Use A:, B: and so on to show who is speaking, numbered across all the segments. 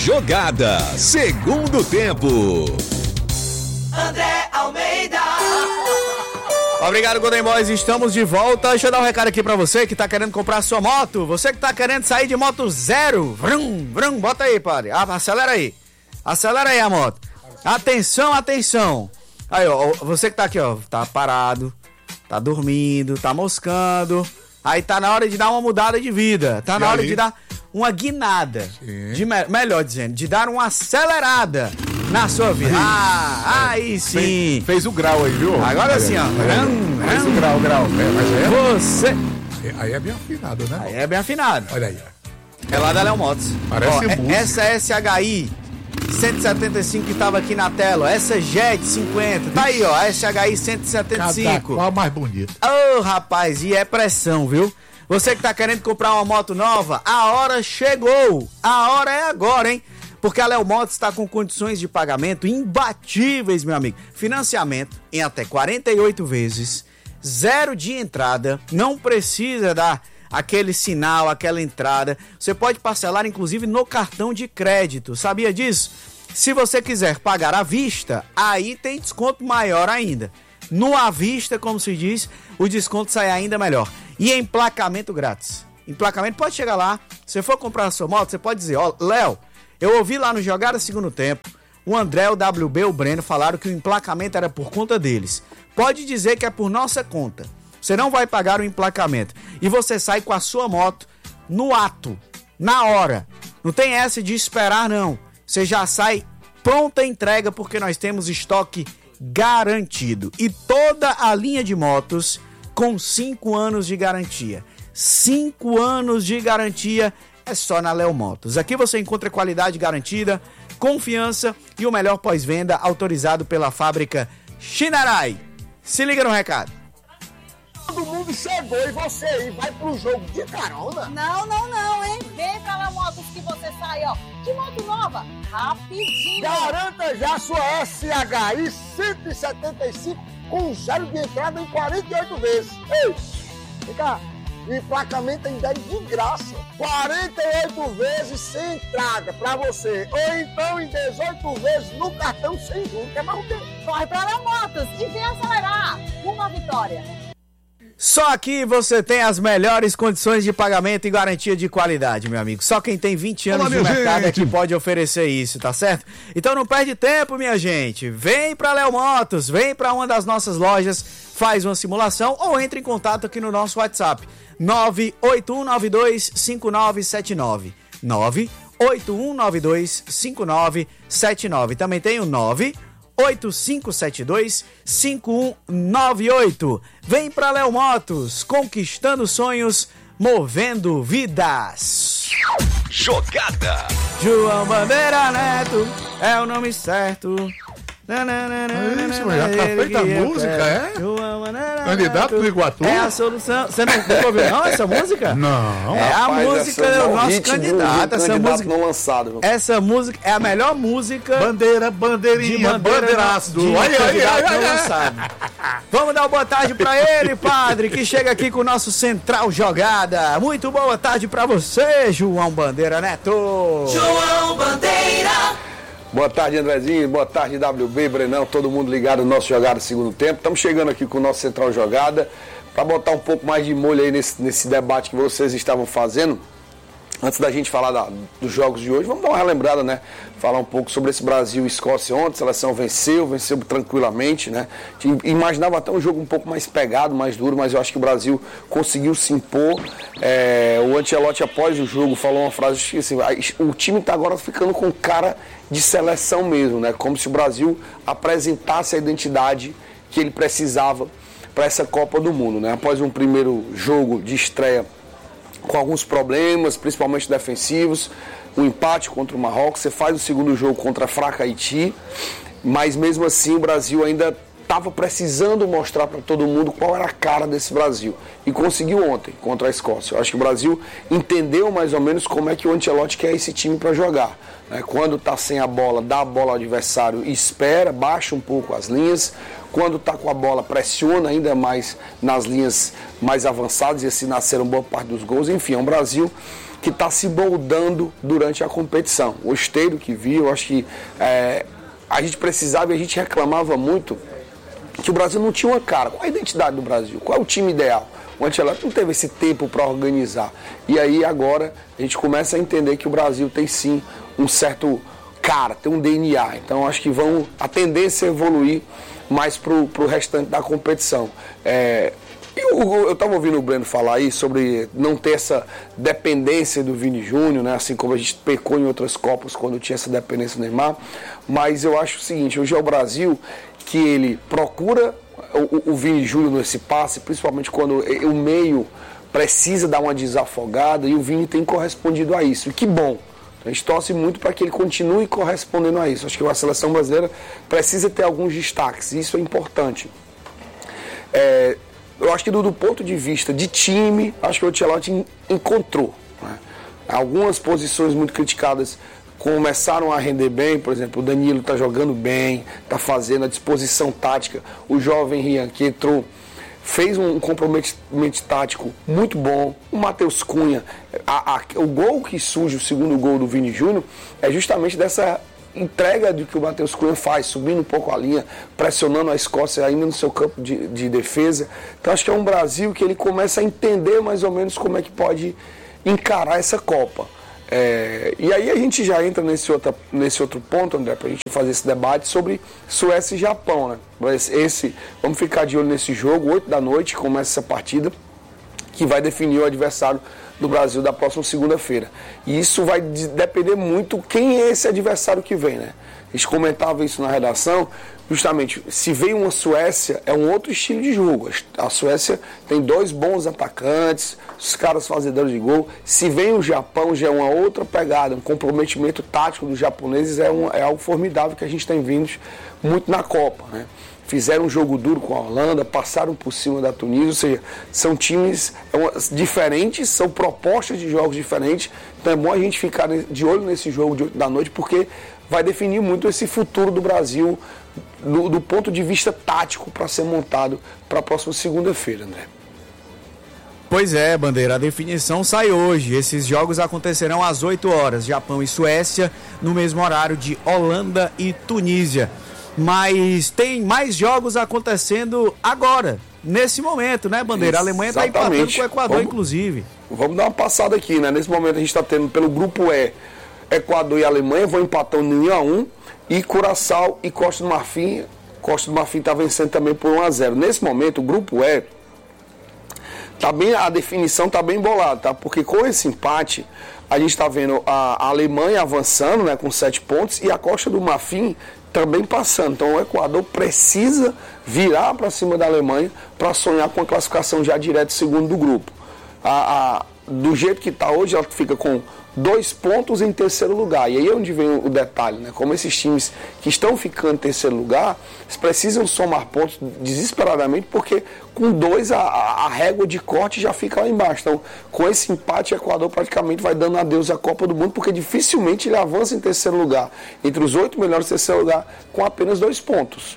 A: Jogada, segundo tempo.
B: André Almeida.
C: Obrigado, Golden Boys, estamos de volta. Deixa eu dar um recado aqui pra você que tá querendo comprar sua moto. Você que tá querendo sair de moto zero. Vrum, vrum, bota aí, padre. Acelera aí. Acelera aí a moto. Atenção, atenção. Aí, ó, você que tá aqui, ó, tá parado, tá dormindo, tá moscando. Aí tá na hora de dar uma mudada de vida. Tá na hora de dar uma guinada. Melhor dizendo, de dar uma acelerada na sua vida. Aí sim.
D: Fez o grau aí, viu?
C: Agora sim, ó.
D: Fez o grau.
C: Você.
D: Aí é bem afinado, né?
C: Aí é bem afinado.
D: Olha aí.
C: É lá da Léo Motos.
D: Parece música.
C: Essa SHI 175 que tava aqui na tela, ó, essa Jet 50, tá aí, ó, SHI 175.
D: Qual mais bonito?
C: Ô, rapaz, e é pressão, viu? Você que tá querendo comprar uma moto nova, a hora chegou. A hora é agora, hein? Porque a Léo Motos está com condições de pagamento imbatíveis, meu amigo. Financiamento em até 48 vezes, 0 de entrada, não precisa dar aquele sinal, aquela entrada. Você pode parcelar, inclusive, no cartão de crédito. Sabia disso? Se você quiser pagar à vista, aí tem desconto maior ainda. No à vista, como se diz, o desconto sai ainda melhor. E emplacamento grátis. Emplacamento, pode chegar lá. Se for comprar a sua moto, você pode dizer, ó, Léo, eu ouvi lá no Jogada Segundo Tempo, o André, o WB, o Breno falaram que o emplacamento era por conta deles. Pode dizer que é por nossa conta. Você não vai pagar o emplacamento. E você sai com a sua moto no ato, na hora. Não tem essa de esperar, não. Você já sai pronta entrega, porque nós temos estoque garantido. E toda a linha de motos com 5 anos de garantia. 5 anos de garantia é só na Léo Motos. Aqui você encontra qualidade garantida, confiança e o melhor pós-venda autorizado pela fábrica Shinerai. Se liga no recado.
E: Todo mundo chegou e você aí vai pro jogo de carona?
F: Não, hein? Vem pra Léo Motos que você sai, ó, de moto nova, rapidinho.
E: Garanta já sua SHI 175 com 0 de entrada em 48 vezes. Ei, vem cá, emplacamento ainda é de graça. 48 vezes sem entrada pra você. Ou então em 18 vezes no cartão sem juros. Quer mais o quê?
F: Corre pra Léo Motos e vem acelerar. Uma vitória.
C: Só aqui você tem as melhores condições de pagamento e garantia de qualidade, meu amigo. Só quem tem 20 anos de mercado é que pode oferecer isso, tá certo? Então não perde tempo, minha gente. Vem pra Léo Motos, vem pra uma das nossas lojas, faz uma simulação ou entre em contato aqui no nosso WhatsApp. 981925979. 981925979. Também tem o 98572-5198. Vem pra Léo Motos, conquistando sonhos, movendo vidas.
A: Jogada.
C: João Bandeira Neto é o nome certo.
D: Isso, mas já tá feita a música, é? Candidato do Iguatu?
C: É a solução. Você não ouviu não essa música?
D: Não.
C: É a música do nosso candidato. Essa música
E: não lançado.
C: Essa música é a melhor música.
D: Bandeirinha, bandeiraço do
C: candidato não lançado. Vamos dar uma boa tarde pra ele, padre, que chega aqui com o nosso Central Jogada. Muito boa tarde pra você, João Bandeira Neto.
B: João Bandeira.
E: Boa tarde, Andrezinho. Boa tarde, WB, Brenão. Todo mundo ligado no nosso Jogada Segundo Tempo. Estamos chegando aqui com o nosso Central Jogada para botar um pouco mais de molho aí nesse debate que vocês estavam fazendo. Antes da gente falar dos jogos de hoje, vamos dar uma relembrada, né? Falar um pouco sobre esse Brasil e Escócia ontem. A seleção venceu tranquilamente, né? Imaginava até um jogo um pouco mais pegado, mais duro, mas eu acho que o Brasil conseguiu se impor. O Ancelotti, após o jogo, falou uma frase assim: o time está agora ficando com cara de seleção mesmo, né? Como se o Brasil apresentasse a identidade que ele precisava para essa Copa do Mundo, né? Após um primeiro jogo de estreia com alguns problemas, principalmente defensivos, um empate contra o Marrocos, você faz o segundo jogo contra a fraca Haiti, mas mesmo assim o Brasil ainda estava precisando mostrar para todo mundo qual era a cara desse Brasil, e conseguiu ontem contra a Escócia. Eu acho que o Brasil entendeu mais ou menos como é que o Ancelotti quer esse time para jogar, né? Quando está sem a bola, dá a bola ao adversário e espera, baixa um pouco as linhas. Quando está com a bola, pressiona ainda mais nas linhas mais avançadas, e assim nasceram boa parte dos gols. Enfim, é um Brasil que está se moldando durante a competição. Gostei do que vi, eu acho que a gente precisava e a gente reclamava muito que o Brasil não tinha uma cara. Qual a identidade do Brasil? Qual é o time ideal? O Ancelotti não teve esse tempo para organizar. E aí agora a gente começa a entender que o Brasil tem sim um certo cara, tem um DNA. Então acho que a tendência é evoluir mais para o restante da competição. Eu estava ouvindo o Breno falar aí sobre não ter essa dependência do Vini Júnior, né? Assim como a gente pecou em outras Copas quando tinha essa dependência do Neymar. Mas eu acho o seguinte, hoje é o Brasil que ele procura o Vini Júnior nesse passe, principalmente quando o meio precisa dar uma desafogada, e o Vini tem correspondido a isso. E que bom! A gente torce muito para que ele continue correspondendo a isso. Acho que a seleção brasileira precisa ter alguns destaques, e isso é importante. Eu acho que do ponto de vista de time, acho que o Ancelotti encontrou, né? Algumas posições muito criticadas começaram a render bem, por exemplo, o Danilo está jogando bem, está fazendo a disposição tática, o jovem Rian, que entrou, fez um comprometimento tático muito bom, o Matheus Cunha, o gol que surge, o segundo gol do Vini Júnior, é justamente dessa entrega do que o Matheus Cunha faz, subindo um pouco a linha, pressionando a Escócia ainda no seu campo de defesa. Então acho que é um Brasil que ele começa a entender mais ou menos como é que pode encarar essa Copa. E aí a gente já entra nesse outro ponto, André, para a gente fazer esse debate sobre Suécia e Japão, né? Vamos ficar de olho nesse jogo, 8 da noite, começa essa partida, que vai definir o adversário do Brasil da próxima segunda-feira. E isso vai depender muito quem é esse adversário que vem, né? A gente comentava isso na redação, justamente, se vem uma Suécia, é um outro estilo de jogo. A Suécia tem 2 bons atacantes, os caras fazedores de gol. Se vem o Japão, já é uma outra pegada, um comprometimento tático dos japoneses é algo formidável que a gente tem vindo muito na Copa, né? Fizeram um jogo duro com a Holanda, passaram por cima da Tunísia, ou seja, são times diferentes, são propostas de jogos diferentes. Então é bom a gente ficar de olho nesse jogo de 8 da noite, porque vai definir muito esse futuro do Brasil do ponto de vista tático para ser montado para a próxima segunda-feira, André.
C: Pois é, Bandeira, a definição sai hoje. Esses jogos acontecerão às 8 horas, Japão e Suécia, no mesmo horário de Holanda e Tunísia. Mas tem mais jogos acontecendo agora, nesse momento, né, Bandeira? A Alemanha está empatando com o Equador, inclusive. Vamos dar uma passada aqui, né? Nesse momento a gente está tendo pelo grupo E,
E: Equador e Alemanha vão empatando em 1-1, e Curaçao e Costa do Marfim está vencendo também por 1-0. Nesse momento, o grupo E, a definição está bem bolada, tá? Porque com esse empate, a gente está vendo a Alemanha avançando, né, com 7 pontos, e a Costa do Marfim também passando. Então o Equador precisa virar para cima da Alemanha para sonhar com a classificação já direto segundo do grupo. Do jeito que está hoje, ela fica com 2 pontos em terceiro lugar. E aí é onde vem o detalhe, né? Como esses times que estão ficando em terceiro lugar, eles precisam somar pontos desesperadamente, porque com 2 a régua de corte já fica lá embaixo. Então, com esse empate, o Equador praticamente vai dando adeus à Copa do Mundo, porque dificilmente ele avança em terceiro lugar, entre os 8 melhores em terceiro lugar, com apenas 2 pontos.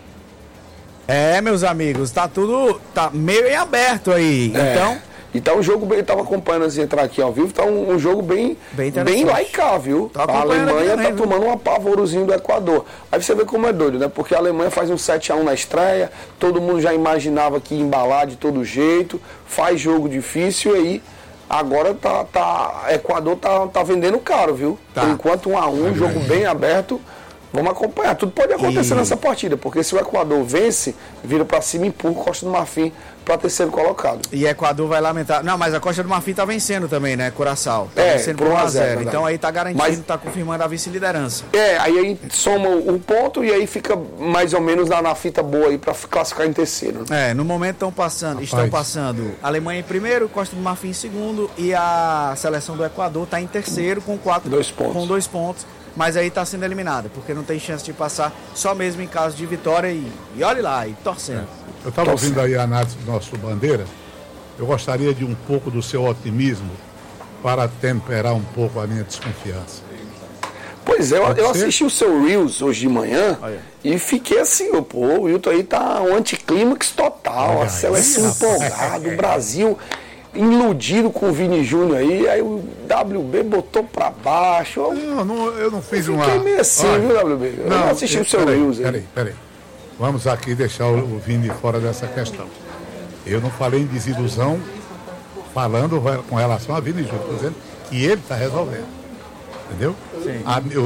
C: Meus amigos, tá meio em aberto aí.
E: Então o jogo, eu estava acompanhando antes de entrar aqui ao vivo, tá um jogo bem lá e cá, viu? A Alemanha está tomando um apavorozinho do Equador. Aí você vê como é doido, né? Porque a Alemanha faz um 7-1 na estreia, todo mundo já imaginava que ia embalar de todo jeito, faz jogo difícil, e aí agora Equador tá vendendo caro, viu? Por enquanto 1-1, jogo bem aberto. Vamos acompanhar, tudo pode acontecer nessa partida, porque se o Equador vence, vira para cima e empurra o Costa do Marfim para terceiro colocado.
C: E Equador vai lamentar. Não, mas a Costa do Marfim tá vencendo também, né? Curaçao. Tá vencendo por 1-0. Então aí tá garantindo, tá confirmando a vice-liderança.
E: Aí soma o ponto e aí fica mais ou menos na fita boa aí para classificar em terceiro.
C: No momento estão passando Alemanha em primeiro, Costa do Marfim em segundo, e a seleção do Equador tá em terceiro com 2 pontos. Mas aí está sendo eliminada, porque não tem chance de passar, só mesmo em caso de vitória e olhe lá, e torcendo.
D: Eu estava ouvindo aí a análise do nosso Bandeira, eu gostaria de um pouco do seu otimismo para temperar um pouco a minha desconfiança.
E: Pois é, eu assisti o seu Reels hoje de manhã e fiquei assim, o Wilton aí tá um anticlímax total, a seleção empolgada, o Brasil iludido com o Vini Júnior aí o WB botou pra baixo.
D: Eu não fiz uma...
E: Fiquei meio assim, viu, WB? Eu não assisti o seu Reels aí.
D: Peraí. Vamos aqui deixar o Vini fora dessa questão. Eu não falei em desilusão falando com relação a Vini Júnior. Estou dizendo que ele está resolvendo. Entendeu? Sim.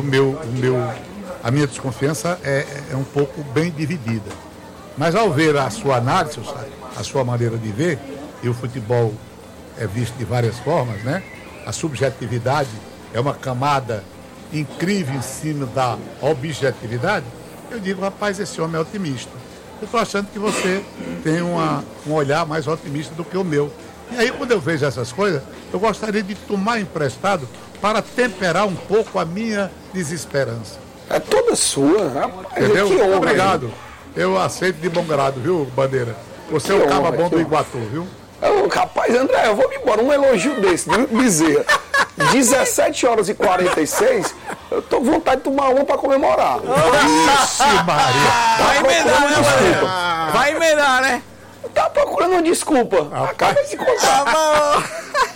D: A minha desconfiança é um pouco bem dividida. Mas ao ver a sua análise, a sua maneira de ver, e o futebol é visto de várias formas, né? A subjetividade é uma camada incrível em cima da objetividade. Eu digo, rapaz, esse homem é otimista. Eu estou achando que você tem um olhar mais otimista do que o meu. E aí, quando eu vejo essas coisas, eu gostaria de tomar emprestado para temperar um pouco a minha desesperança.
E: É toda sua, rapaz.
D: Entendeu?
E: Que honra,
D: obrigado. Eu aceito de bom grado, viu, Bandeira? Você é o caba bom do Iguatu, viu?
E: Rapaz, André, eu vou me embora. Um elogio desse, viu, Bezerra? 17h46, eu tô com vontade de tomar uma pra comemorar.
D: Ixi, Maria.
C: Vai emendar, né, Bandeira? Vai emendar, né?
E: Tá procurando uma desculpa. Acaba de se encontrar.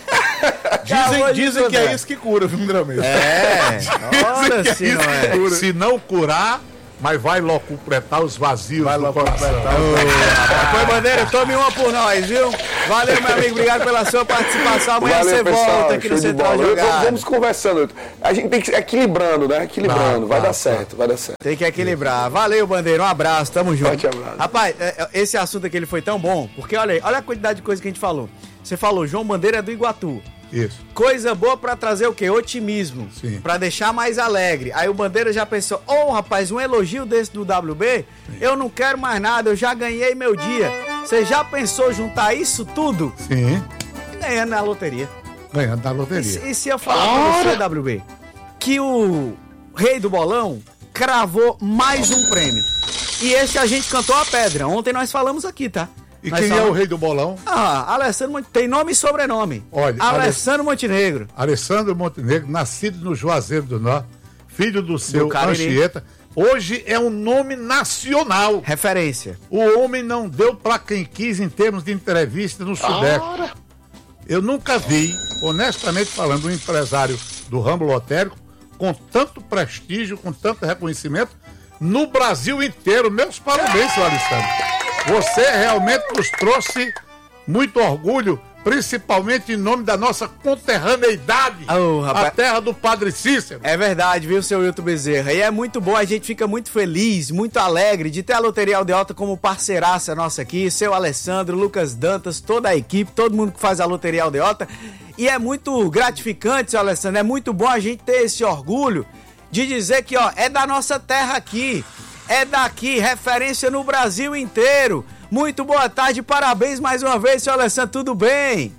G: Dizem que é isso que cura, viu, André?
C: Olha se não é.
D: Se não curar, mas vai logo completar os vazios do coração.
C: Foi, Bandeira, tome uma por nós, viu? Valeu, meu amigo, obrigado pela sua participação. Amanhã você volta aqui no Central Jogada.
E: Vamos conversando. A gente tem que ir equilibrando, né? Vai dar certo.
C: Tem que equilibrar. Valeu, Bandeira, um abraço, tamo junto.
E: Forte abraço.
C: Rapaz, esse assunto aqui ele foi tão bom, porque olha a quantidade de coisa que a gente falou. Você falou, João Bandeira é do Iguatu.
D: Isso.
C: Coisa boa pra trazer o quê? Otimismo.
D: Sim.
C: Pra deixar mais alegre. Aí o Bandeira já pensou, rapaz, um elogio desse do WB, sim, eu não quero mais nada, eu já ganhei meu dia. Você já pensou juntar isso tudo?
D: Sim.
C: Ganhando na loteria.
D: Ganhando na loteria.
C: E se eu falar pra você, WB, que o Rei do Bolão cravou mais um prêmio. E esse a gente cantou a pedra. Ontem nós falamos aqui, tá?
D: E quem é o Rei do Bolão?
C: Alessandro Montenegro. Tem nome e sobrenome.
D: Olha,
C: Alessandro Montenegro.
D: Alessandro Montenegro, nascido no Juazeiro do Norte, filho do seu Anchieta. Hoje é um nome nacional.
C: Referência.
D: O homem não deu pra quem quis em termos de entrevista no Sudeste. Eu nunca vi, honestamente falando, um empresário do ramo lotérico com tanto prestígio, com tanto reconhecimento no Brasil inteiro. Meus parabéns, seu Alessandro. Você realmente nos trouxe muito orgulho, principalmente em nome da nossa conterraneidade, a terra do Padre Cícero.
C: É verdade, viu, seu Wilton Bezerra? E é muito bom, a gente fica muito feliz, muito alegre de ter a Loteria Aldeota como parceiraça nossa aqui, seu Alessandro, Lucas Dantas, toda a equipe, todo mundo que faz a Loteria Aldeota. E é muito gratificante, seu Alessandro, é muito bom a gente ter esse orgulho de dizer que, é da nossa terra aqui. É daqui, referência no Brasil inteiro. Muito boa tarde, parabéns mais uma vez, senhor Alessandro, tudo bem?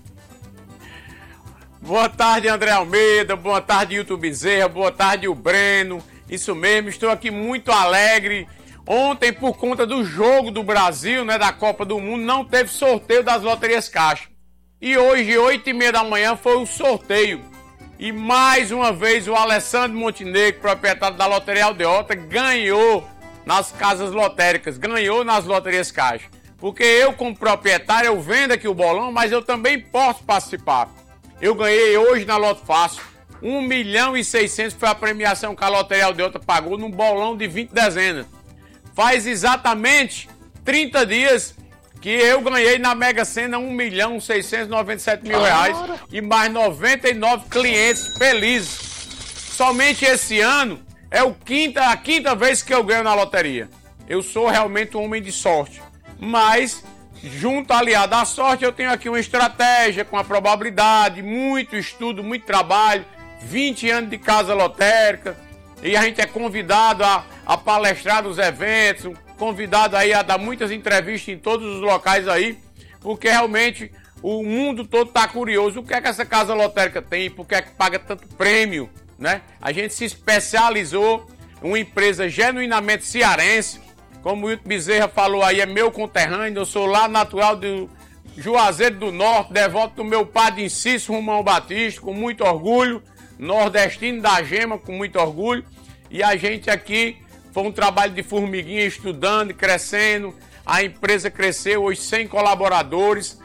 H: Boa tarde, André Almeida, boa tarde, Wilton Bezerra, boa tarde, o Breno. Isso mesmo, estou aqui muito alegre. Ontem, por conta do jogo do Brasil, né, da Copa do Mundo, não teve sorteio das loterias Caixa. E hoje, 8h30 da manhã, foi o sorteio. E mais uma vez, o Alessandro Montenegro, proprietário da Loteria Aldeota, ganhou nas casas lotéricas, ganhou nas loterias Caixa. Porque eu, como proprietário, eu vendo aqui o bolão, mas eu também posso participar. Eu ganhei hoje na Loto Fácil 1.600.000, foi a premiação que a Loteria Aldeota pagou num bolão de 20 dezenas. Faz exatamente 30 dias que eu ganhei na Mega Sena 1.697.000 reais e mais 99 clientes felizes. Somente esse ano é a quinta vez que eu ganho na loteria. Eu sou realmente um homem de sorte. Mas, junto aliado à sorte, eu tenho aqui uma estratégia com a probabilidade, muito estudo, muito trabalho, 20 anos de casa lotérica. E a gente é convidado a palestrar nos eventos, convidado aí a dar muitas entrevistas em todos os locais aí, porque realmente o mundo todo está curioso. O que é que essa casa lotérica tem? Por que é que paga tanto prêmio? Né? A gente se especializou em uma empresa genuinamente cearense, como o Wilton Bezerra falou aí, é meu conterrâneo, eu sou lá natural do Juazeiro do Norte, devoto do meu padre Inciso Romão Batista, com muito orgulho, nordestino da Gema, com muito orgulho, e a gente aqui foi um trabalho de formiguinha, estudando e crescendo, a empresa cresceu, hoje 100 colaboradores,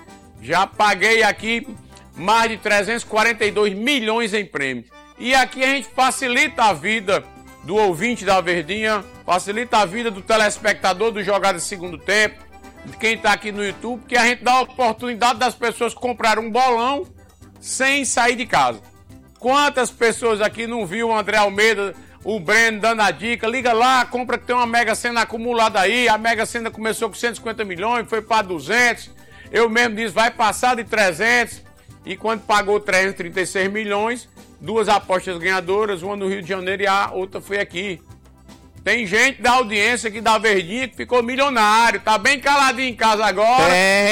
H: Já paguei aqui mais de 342 milhões em prêmios. E aqui a gente facilita a vida do ouvinte da Verdinha, facilita a vida do telespectador do Jogada Segundo Tempo, de quem está aqui no YouTube, porque a gente dá a oportunidade das pessoas comprarem um bolão sem sair de casa. Quantas pessoas aqui não viu o André Almeida, o Breno dando a dica? Liga lá, compra que tem uma Mega Sena acumulada aí. A Mega Sena começou com 150 milhões, foi para 200. Eu mesmo disse, vai passar de 300. E quando pagou 336 milhões, 2 apostas ganhadoras, uma no Rio de Janeiro e a outra foi aqui. Tem gente da audiência aqui da Verdinha que ficou milionário, tá bem caladinho em casa agora.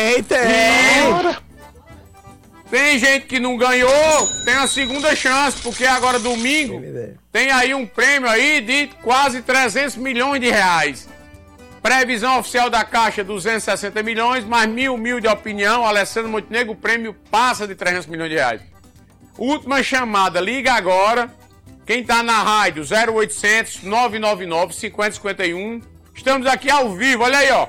C: Tem.
H: Tem gente que não ganhou, tem a segunda chance, porque agora domingo tem aí um prêmio aí de quase 300 milhões de reais. Previsão oficial da Caixa, 260 milhões, mais mil de opinião. Alessandro Montenegro, o prêmio passa de 300 milhões de reais. Última chamada, liga agora. Quem tá na rádio, 0800 999 5051. Estamos aqui ao vivo, olha aí, ó.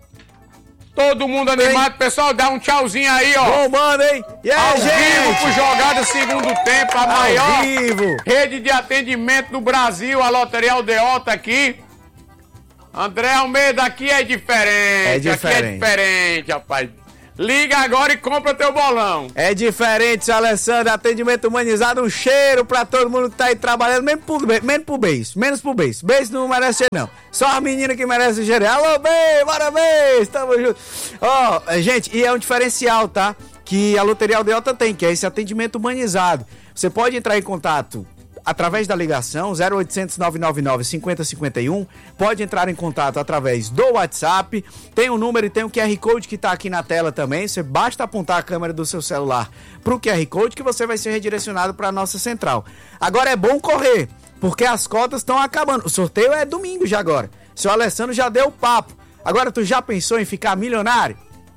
H: Todo mundo animado, pessoal, dá um tchauzinho aí, ó.
C: Bom, mano, hein? E aí,
H: ao
C: gente?
H: vivo pro Jogada Segundo Tempo, a maior
C: vivo.
H: rede de atendimento do Brasil, a Loteria Aldeota aqui. André Almeida, aqui é diferente. Aqui é diferente, rapaz. Liga agora e compra teu bolão.
C: É diferente, seu Alessandro. Atendimento humanizado, um cheiro pra todo mundo que tá aí trabalhando, menos pro beijo. Beijo não merece cheiro, não. Só as meninas que merecem cheiro. Alô, beijo, bora beijo, tamo junto. Ó, gente, e é um diferencial, tá? Que a Loteria Aldeota tem, que é esse atendimento humanizado. Você pode entrar em contato através da ligação 0800 999 5051, pode entrar em contato através do WhatsApp, tem o número e tem o QR Code que está aqui na tela também, você basta apontar a câmera do seu celular para o QR Code que você vai ser redirecionado para a nossa central. Agora é bom correr, porque as cotas estão acabando, o sorteio é domingo já agora, seu Alessandro já deu o papo, agora tu já pensou em ficar milionário?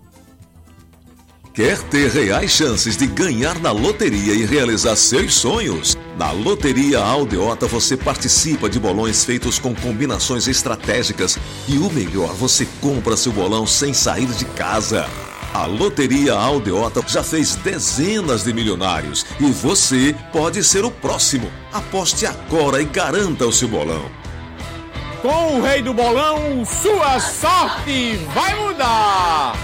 A: Quer ter reais chances de ganhar na loteria e realizar seus sonhos? Na Loteria Aldeota você participa de bolões feitos com combinações estratégicas e o melhor, você compra seu bolão sem sair de casa. A Loteria Aldeota já fez dezenas de milionários e você pode ser o próximo. Aposte agora e garanta o seu bolão.
H: Com o rei do bolão, sua sorte vai mudar!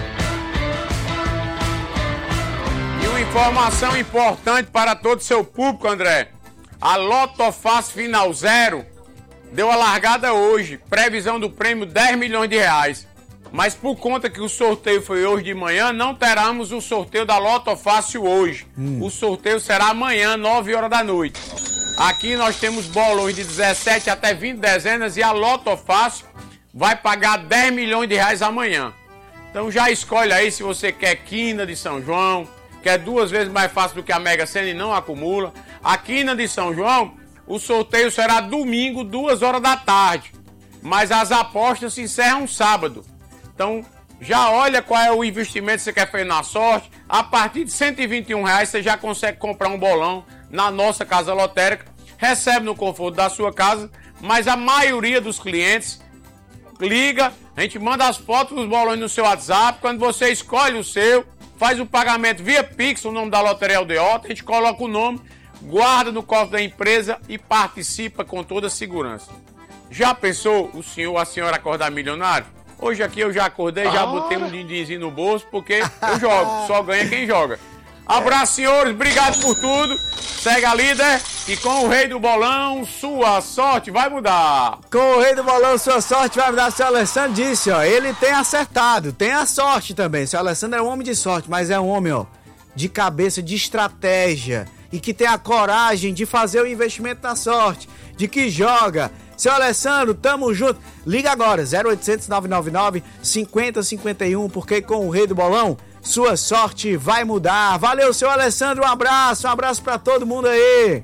H: E uma informação importante para todo o seu público, André. A Loto Fácil Final Zero deu a largada hoje. Previsão do prêmio 10 milhões de reais. Mas por conta que o sorteio foi hoje de manhã, não teremos o sorteio da Loto Fácil hoje. O sorteio será amanhã, 9 horas da noite. Aqui nós temos bolões de 17 até 20 dezenas e a Loto Fácil vai pagar 10 milhões de reais amanhã. Então já escolhe aí se você quer quina de São João, que é 2 vezes mais fácil do que a Mega Sena e não acumula. A quina de São João, o sorteio será domingo, 2 horas da tarde. Mas as apostas se encerram sábado. Então, já olha qual é o investimento que você quer fazer na sorte. A partir de R$121 você já consegue comprar um bolão na nossa casa lotérica. Recebe no conforto da sua casa, mas a maioria dos clientes liga, a gente manda as fotos dos bolões no seu WhatsApp. Quando você escolhe o seu, faz o pagamento via Pix, o nome da Loteria Aldeota, a gente coloca o nome, guarda no cofre da empresa e participa com toda a segurança. Já pensou o senhor ou a senhora acordar milionário? Hoje aqui eu já acordei, já botei um din-dinzinho no bolso, porque eu jogo, só ganha quem joga. Abraço, senhores, obrigado por tudo. Segue a líder e com o rei do bolão, sua sorte vai mudar.
C: Com o rei do bolão, sua sorte vai mudar. O seu Alessandro disse, ó, ele tem acertado, tem a sorte também. O seu Alessandro é um homem de sorte, mas é um homem, ó, de cabeça, de estratégia e que tem a coragem de fazer o investimento na sorte, de que joga. Seu Alessandro, tamo junto. Liga agora, 0800 999 5051, porque com o rei do bolão, sua sorte vai mudar. Valeu, seu Alessandro, um abraço pra todo mundo aí.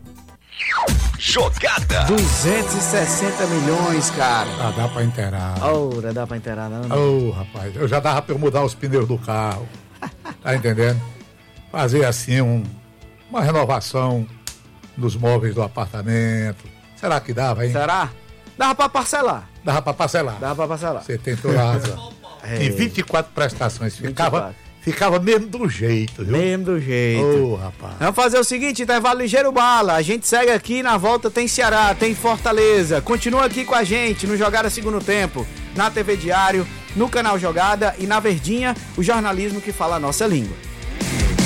A: Jogada.
C: 260 milhões, cara.
D: Dá pra inteirar.
C: Dá pra inteirar, não?
D: Rapaz, eu já dava pra eu mudar os pneus do carro. Tá entendendo? Fazer assim uma renovação nos móveis do apartamento. Será que dava, hein?
C: Será? Dava pra parcelar.
D: Dava pra parcelar.
C: Dá pra parcelar.
D: Você tem toda a razão. Em 24 prestações. ficava mesmo do jeito, viu?
C: Mesmo do jeito.
D: Ô, rapaz.
C: Vamos fazer o seguinte, intervalo ligeiro bala. A gente segue aqui, na volta tem Ceará, tem Fortaleza. Continua aqui com a gente no Jogada Segundo Tempo, na TV Diário, no canal Jogada e na Verdinha, o jornalismo que fala a nossa língua.